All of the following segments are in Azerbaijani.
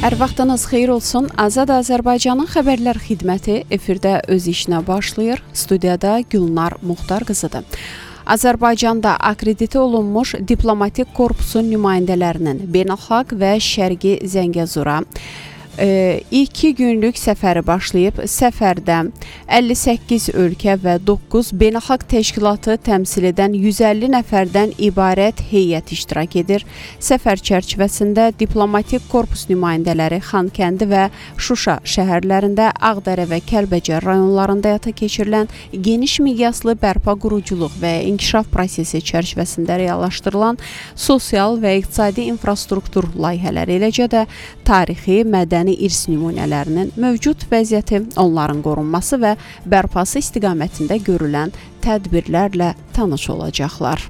Hər vaxtınız xeyir olsun. Azad Azərbaycanın xəbərlər xidməti efirdə öz işinə başlayır. Studiyada Gülnar Muxtar qızıdır. Azərbaycanda akreditə olunmuş diplomatik korpusun nümayəndələrinin beynəlxalq və şərqi Zəngəzura 2 günlük səfəri başlayıb. Səfərdə 58 ölkə və 9 beynəlxalq təşkilatı təmsil edən 150 nəfərdən ibarət heyət iştirak edir. Səfər çərçivəsində diplomatik korpus nümayəndələri Xankəndi və Şuşa şəhərlərində, Ağdərə və Kəlbəcər rayonlarında həyata keçirilən geniş miqyaslı bərpa, quruculuq və inkişaf prosesi çərçivəsində reallaşdırılan sosial və iqtisadi infrastruktur layihələri, eləcə də tarixi, mədəni irs nümunələrinin mövcud vəziyyəti, onların qorunması və bərpası istiqamətində görülən tədbirlərlə tanış olacaqlar.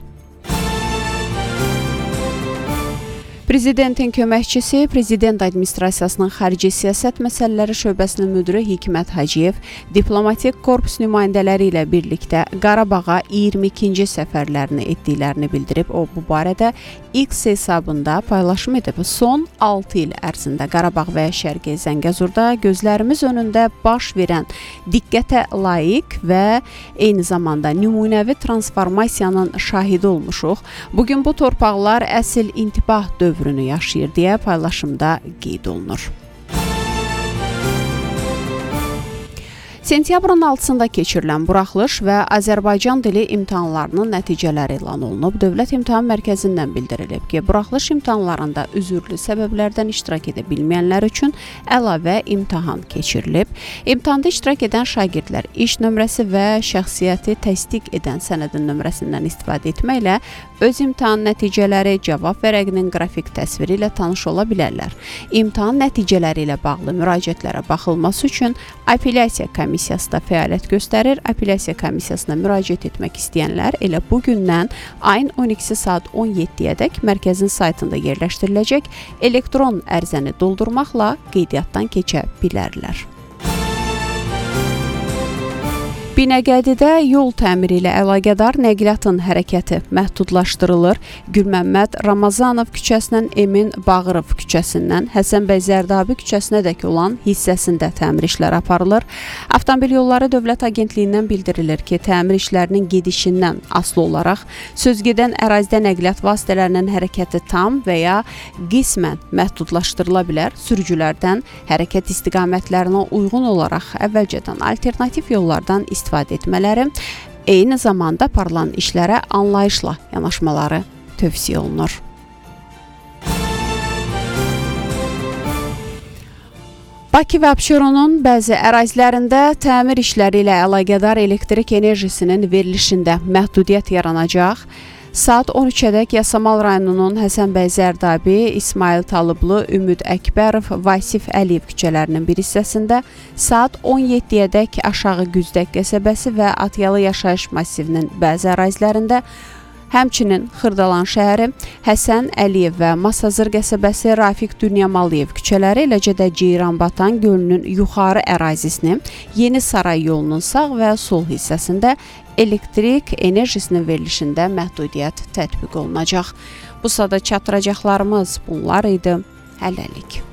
Prezidentin köməkçisi, Prezident Administrasiyasının Xarici Siyasət Məsələləri Şöbəsinin müdiri Hikmət Hacıyev diplomatik korpus nümayəndələri ilə birlikdə Qarabağa 22-ci səfərlərini etdiklərini bildirib. O, bu barədə X hesabında paylaşım edib. Son 6 il ərzində Qarabağ və Şərqi Zəngəzurda gözlərimiz önündə baş verən diqqətə layiq və eyni zamanda nümunəvi transformasiyanın şahidi olmuşuq. Bugün bu torpaqlar əsl intibah dövrünü yaşayır deyə paylaşımda qeyd olunur. Sentyabrın 6-sında keçirilən buraxılış və Azərbaycan dili imtahanlarının nəticələri elan olunub. Dövlət İmtahan Mərkəzindən bildirilib ki, buraxılış imtahanlarında üzürlü səbəblərdən iştirak edə bilməyənlər üçün əlavə imtahan keçirilib. İmtahanda iştirak edən şagirdlər iş nömrəsi və şəxsiyyəti təsdiq edən sənədin nömrəsindən istifadə etməklə öz imtahan nəticələri, cavab vərəqinin qrafik təsviri ilə tanış ola bilərlər. İmtahan nəticələri ilə bağlı müraciətlərə baxılması üçün apellyasiya komissiyası da fəaliyyət göstərir. Apellyasiya komissiyasına müraciət etmək istəyənlər elə bugündən ayın 12-si saat 17-yədək mərkəzin saytında yerləşdiriləcək elektron ərizəni doldurmaqla qeydiyyatdan keçə bilərlər. Binəqədidə yol təmiri ilə əlaqədar nəqliyyatın hərəkəti məhdudlaşdırılır. Gülməmməd Ramazanov küçəsindən Emin Bağırov küçəsindən Həsənbəy Zərdabi küçəsinədək olan hissəsində təmir işləri aparılır. Avtomobil Yolları Dövlət Agentliyindən bildirilir ki, təmir işlərinin gedişindən asılı olaraq sözgedən ərazidə nəqliyyat vasitələrinin hərəkəti tam və ya qismən məhdudlaşdırıla bilər. Sürücülərdən hərəkət istiqamətlərinə uyğun olaraq əvvəlcədən alternativ yollardan istifadə etmələri, eyni zamanda aparılan işlərə anlayışla yanaşmaları tövsiyə olunur. Bakı və Abşeronun bəzi ərazilərində təmir işləri ilə əlaqədar elektrik enerjisinin verilişində məhdudiyyət yaranacaq. Saat 13-ədək Yasamal rayonunun Həsənbəy Zərdabi, İsmail Talıblı, Ümid Əkbərov, Vasif Əliyev küçələrinin bir hissəsində, saat 17-ədək Aşağı Güzdək qəsəbəsi və Atyalı yaşayış masivinin bəzi ərazilərində, həmçinin Xırdalan şəhəri, Həsən Əliyev və Masazır qəsəbəsi, Rafiq Dünyamalıyev küçələri, eləcə də Ceyranbatan gölünün yuxarı ərazisini, Yeni Saray yolunun sağ və sol hissəsində elektrik enerjisinin verilişində məhdudiyyət tətbiq olunacaq. Bu sada çatdıracaqlarımız bunlar idi. Hələlik.